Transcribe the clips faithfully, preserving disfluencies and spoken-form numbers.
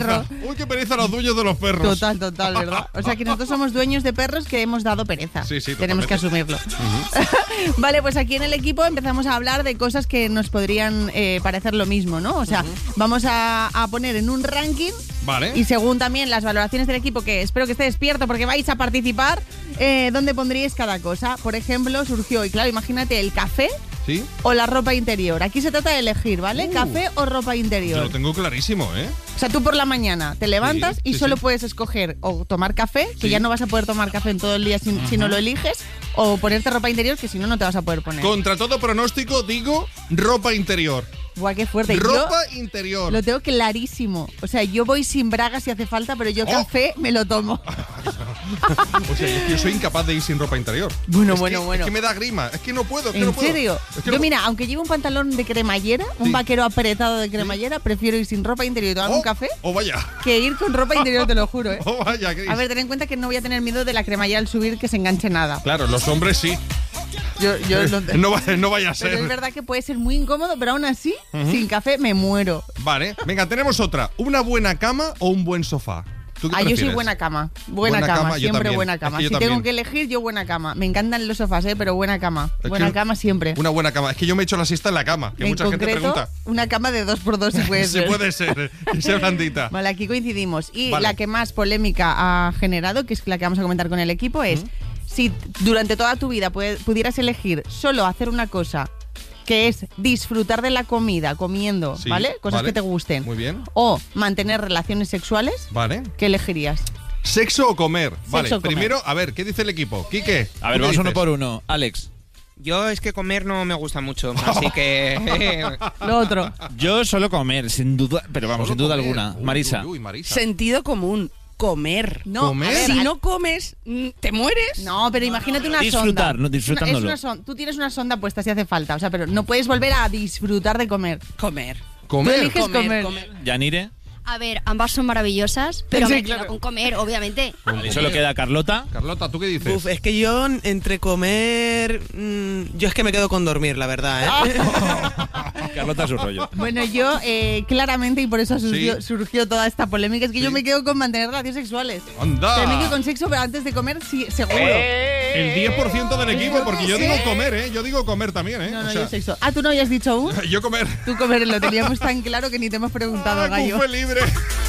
Uy, qué pereza los dueños de los perros. Total, total, ¿verdad? O sea que nosotros somos dueños de perros que hemos dado pereza. Sí, sí, tenemos que asumirlo. Uh-huh. Vale, pues aquí en el equipo empezamos a hablar de cosas que nos podrían eh, parecer lo mismo, ¿no? O sea, uh-huh. vamos a, a poner en un ranking. Vale. Y según también las valoraciones del equipo, que espero que esté despierto porque vais a participar, eh, ¿dónde pondríais cada cosa? Por ejemplo, surgió, y claro, imagínate el café. ¿Sí? O la ropa interior. Aquí se trata de elegir, ¿vale? Uh, ¿Café o ropa interior? Yo lo tengo clarísimo, ¿eh? O sea, tú por la mañana te levantas sí, y sí, solo sí. puedes escoger o tomar café, que sí. ya no vas a poder tomar café en todo el día si, uh-huh. si no lo eliges, o ponerte ropa interior, que si no, no te vas a poder poner. Contra todo pronóstico, digo ropa interior. Buah, qué fuerte. Ropa yo interior. Lo tengo clarísimo. O sea, yo voy sin bragas si hace falta, pero yo oh. café me lo tomo. O sea, yo, yo soy incapaz de ir sin ropa interior. Bueno, es bueno, que, bueno. Es que me da grima. Es que no puedo. Es que ¿En no puedo. serio? Es que yo, no... mira, aunque lleve un pantalón de cremallera, sí. un vaquero apretado de cremallera, sí. prefiero ir sin ropa interior y tomar oh, un café oh, vaya. que ir con ropa interior, te lo juro, ¿eh? Oh, vaya, Cris. A ver, ten en cuenta que no voy a tener miedo de la cremallera al subir que se enganche nada. Claro, los hombres sí. Yo, yo lo... no, va, no vaya a ser. Pero es verdad que puede ser muy incómodo, pero aún así, uh-huh. sin café me muero. Vale, venga, tenemos otra. ¿Una buena cama o un buen sofá? ¿Tú qué ah, prefieres? yo soy buena cama. Buena, buena cama, cama siempre buena cama. Es que si también. tengo que elegir, yo buena cama. Me encantan los sofás, ¿eh? Pero buena cama. Es buena cama siempre. Una buena cama. Es que yo me echo la siesta en la cama, que en mucha concreto, gente pregunta. Una cama de dos por dos si puede ser. Se puede ser, que sea blandita. Vale, aquí coincidimos. Y vale. la que más polémica ha generado, que es la que vamos a comentar con el equipo, es... ¿Mm? Si durante toda tu vida pudieras elegir solo hacer una cosa, que es disfrutar de la comida, comiendo, sí, ¿vale? Cosas vale. que te gusten. Muy bien. O mantener relaciones sexuales. Vale. ¿Qué elegirías? ¿Sexo o comer? Sexo vale, o comer. Primero, a ver, ¿qué dice el equipo? Quique. A ver, vamos uno por uno. Alex. Yo es que comer no me gusta mucho, así que... Lo otro. Yo solo comer, sin duda, pero vamos, solo sin duda comer. alguna. Uy, Marisa. Uy, uy, Marisa. Sentido común. Comer. No, ¿Comer? A ver, si no comes, ¿te mueres? No, pero imagínate una disfrutar, sonda. No, disfrutándolo. Es una son, tú tienes una sonda puesta si hace falta, o sea, pero no puedes volver a disfrutar de comer. Comer. Comer. Tú eliges comer, comer. comer. Yanire. A ver, ambas son maravillosas, pero Sí, me claro. quedo con comer, obviamente. Vale, solo queda Carlota. Carlota, ¿tú qué dices? Uf, es que yo entre comer... Mmm, yo es que me quedo con dormir, la verdad, ¿eh? Carlota es su rollo. Bueno, yo eh, claramente, y por eso surgió, Sí. surgió toda esta polémica, es que Sí. yo me quedo con mantener relaciones sexuales. ¡Anda! O sea, me quedo con sexo, pero antes de comer, sí, seguro. El diez por ciento del equipo, porque yo Sí. digo comer, ¿eh? Yo digo comer también, ¿eh? No, no, O sea, yo sexo. Ah, ¿tú no habías dicho aún? yo comer. Tú comer, lo teníamos tan claro que ni te hemos preguntado, Ah, gallo. fue libre.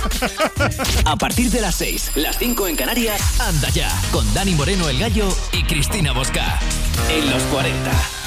A partir de las seis, las cinco en Canarias, anda ya, con Dani Moreno el Gallo y Cristina Bosca. En los cuarenta.